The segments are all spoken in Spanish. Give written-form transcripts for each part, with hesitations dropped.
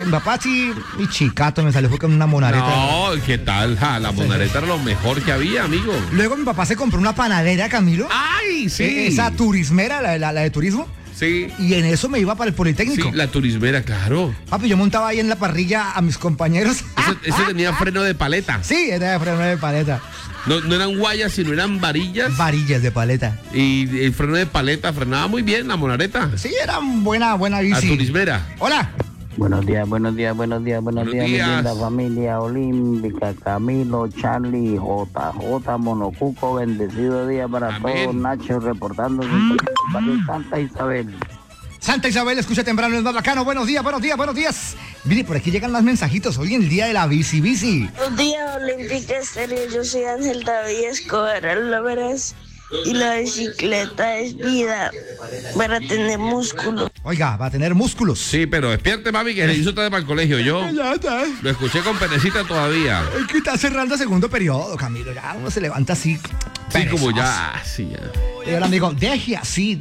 Mi papá sí, mi chicato, me salió fue con una monareta. No, ¿qué tal? La monareta era lo mejor que había, amigo. Luego mi papá se compró una panadera, Camilo. ¡Ay, sí! Esa turismera, la de turismo. Sí. Y en eso me iba para el Politécnico. Sí, la turismera, claro. Papi, yo montaba ahí en la parrilla a mis compañeros. Eso tenía freno de paleta. Sí, era de freno de paleta. No eran guayas, sino eran varillas. Varillas de paleta. Y el freno de paleta frenaba muy bien la monareta. Sí, era buena bici. La turismera. Hola. Buenos días, mi linda familia olímpica, Camilo, Charlie, JJ, Monocuco, bendecido día para Amén. todos, Nacho reportando para Santa Isabel. Santa Isabel, escucha temprano, es más bacano. Buenos días. Mire, por aquí llegan más mensajitos. Hoy en el día de la bici. Buenos días, Olímpica Estéreo. Yo soy Ángel David Escobar Álvarez y la bicicleta es vida para tener músculo. Oiga, va a tener músculos. Sí, pero despierte, mami, que le hizo tarde para el colegio. Yo Ya está. lo escuché con penecita todavía. Es que está cerrando segundo periodo, Camilo. Ya uno se levanta así. Sí, perezoso. como ya, sí, ya. Y ahora amigo, deje así.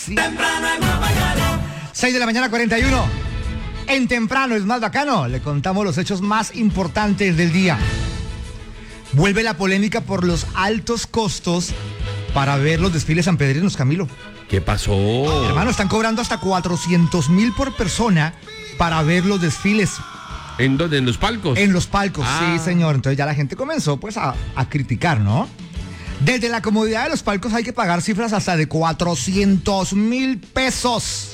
6 de la mañana, 41. En temprano es más bacano. Le contamos los hechos más importantes del día. Vuelve la polémica por los altos costos para ver los desfiles sanpedrinos, Camilo. ¿Qué pasó? Hermano, están cobrando hasta 400,000 por persona para ver los desfiles. ¿En dónde? ¿En los palcos? En los palcos, Ah. sí, señor. Entonces ya la gente comenzó pues a criticar, ¿no? Desde la comodidad de los palcos hay que pagar cifras hasta de 400,000 pesos.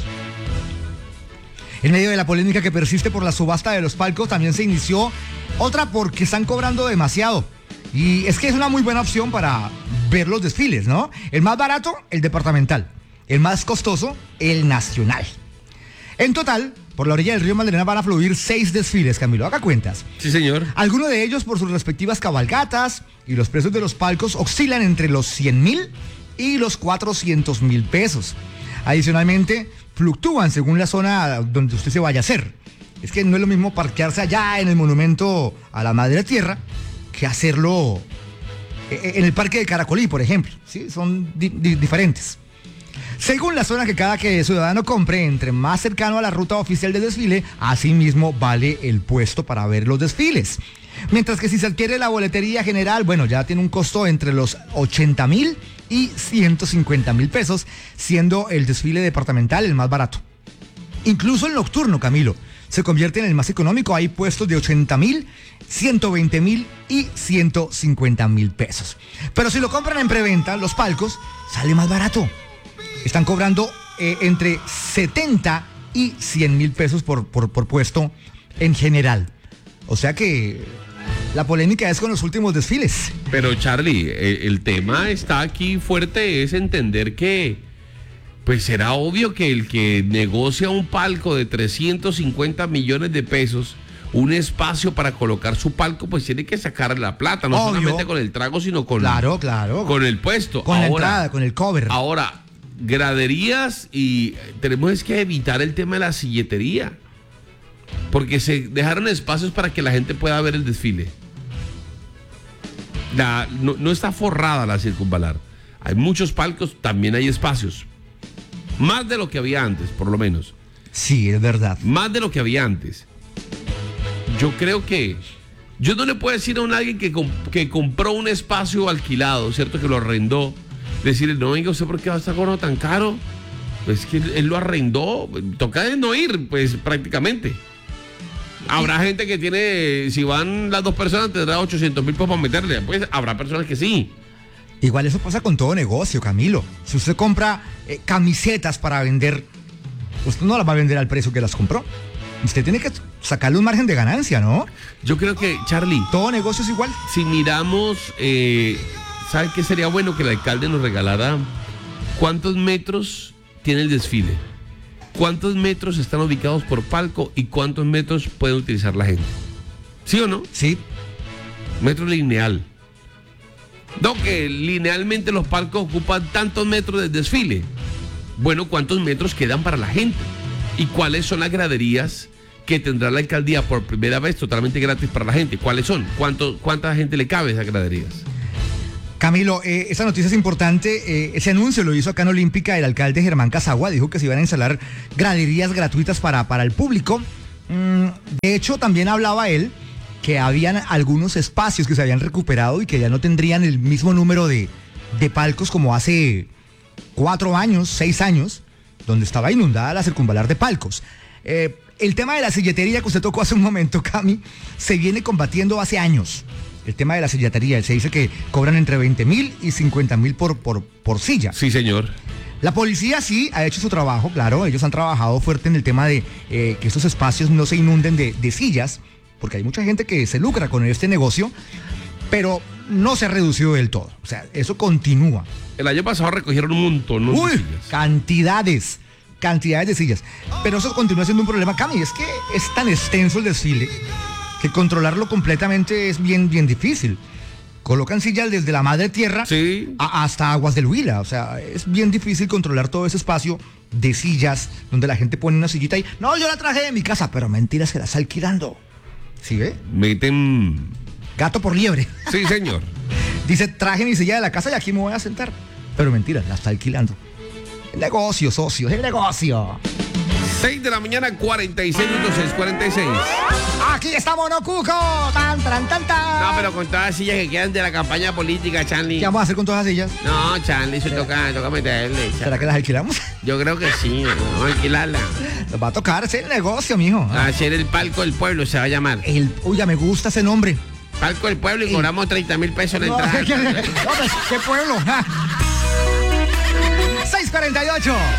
En medio de la polémica que persiste por la subasta de los palcos, también se inició otra porque están cobrando demasiado. Y es que es una muy buena opción para ver los desfiles, ¿no? El más barato, el departamental. El más costoso, el nacional. En total, por la orilla del río Magdalena van a fluir 6 desfiles, Camilo. Haga cuentas. Sí, señor. Algunos de ellos por sus respectivas cabalgatas, y los precios de los palcos oscilan entre los 100,000 y los 400,000 pesos. Adicionalmente, fluctúan según la zona donde usted se vaya a hacer. Es que no es lo mismo parquearse allá en el monumento a la Madre Tierra que hacerlo en el Parque de Caracolí, por ejemplo. ¿Sí? Son diferentes. Según la zona que cada ciudadano compre, entre más cercano a la ruta oficial de desfile, así mismo vale el puesto para ver los desfiles. Mientras que si se adquiere la boletería general, bueno, ya tiene un costo entre los 80,000 y 150,000 pesos, siendo el desfile departamental el más barato. Incluso el nocturno, Camilo, se convierte en el más económico. Hay puestos de 80,000, 120,000 y 150,000 pesos. Pero si lo compran en preventa, los palcos, sale más barato. Están cobrando entre 70 y 100,000 pesos por puesto en general. O sea que la polémica es con los últimos desfiles. Pero Charlie, el tema está aquí fuerte, es entender que pues será obvio que el que negocia un palco de 350 millones de pesos, un espacio para colocar su palco, pues tiene que sacar la plata, no Obvio. solamente con el trago, sino con, Claro. con el puesto. Con la entrada, con el cover. Ahora, graderías y tenemos que evitar el tema de la silletería, porque se dejaron espacios para que la gente pueda ver el desfile. No está forrada la circunvalar. Hay muchos palcos, también hay espacios. Más de lo que había antes, por lo menos. Sí, es verdad. Más de lo que había antes. Yo creo que yo no le puedo decir a alguien que compró un espacio alquilado, ¿cierto? Que lo arrendó. Decirle, no, venga, ¿usted por qué va a estar cobrando tan caro? Pues que él lo arrendó. Toca de no ir, pues prácticamente. Habrá gente que tiene, si van las dos personas, tendrá 800,000 pesos para meterle. Pues habrá personas que sí. Igual eso pasa con todo negocio, Camilo. Si usted compra camisetas para vender, usted no las va a vender al precio que las compró. Usted tiene que sacarle un margen de ganancia, ¿no? Yo creo que, Charlie, Todo negocio es igual. si miramos, ¿sabe qué sería bueno? Que el alcalde nos regalara cuántos metros tiene el desfile, cuántos metros están ubicados por palco y cuántos metros puede utilizar la gente. ¿Sí o no? Sí. Metro lineal. No, que linealmente los palcos ocupan tantos metros de desfile. Bueno, ¿cuántos metros quedan para la gente? ¿Y cuáles son las graderías que tendrá la alcaldía por primera vez totalmente gratis para la gente? ¿Cuáles son? ¿Cuánta gente le cabe a esas graderías? Camilo, esa noticia es importante. Ese anuncio lo hizo acá en Olímpica el alcalde Germán Casagua. Dijo que se iban a instalar graderías gratuitas para el público De hecho, también hablaba él que habían algunos espacios que se habían recuperado y que ya no tendrían el mismo número de palcos como hace 4 años, 6 años, donde estaba inundada la circunvalar de palcos. El tema de la silletería que usted tocó hace un momento, Cami, se viene combatiendo hace años. El tema de la silletería, se dice que cobran entre 20.000 y 50.000 por silla. Sí, señor. La policía sí ha hecho su trabajo, claro, ellos han trabajado fuerte en el tema de que estos espacios no se inunden de sillas, porque hay mucha gente que se lucra con este negocio, pero no se ha reducido del todo. O sea, eso continúa. El año pasado recogieron un montón, ¿no? Uy, cantidades de sillas. Pero eso continúa siendo un problema, Cami. Es que es tan extenso el desfile que controlarlo completamente es bien difícil. Colocan sillas desde la madre tierra sí. hasta Aguas del Huila. O sea, es bien difícil controlar todo ese espacio de sillas donde la gente pone una sillita y no, yo la traje de mi casa, pero mentira, se la está alquilando. ¿Sí ve? Meten gato por liebre. Sí, señor. Dice, traje mi silla de la casa y aquí me voy a sentar. Pero mentira, la está alquilando. El negocio, socio, es el negocio. 6 de la mañana, 46 minutos, 6:46. Aquí estamos, ¿no, Cuco? Tan. No, pero con todas las sillas que quedan de la campaña política, Charlie. ¿Qué vamos a hacer con todas las sillas? No, Charlie, eso toca meterle. Charlie. ¿Será que las alquilamos? Yo creo que sí, vamos a alquilarla. Nos va a tocar hacer el negocio, mijo. Va a ser el palco del pueblo, se va a llamar. Uy, me gusta ese nombre. Palco del pueblo y cobramos 30.000 pesos la entrada. ¿Qué pueblo? 6:48.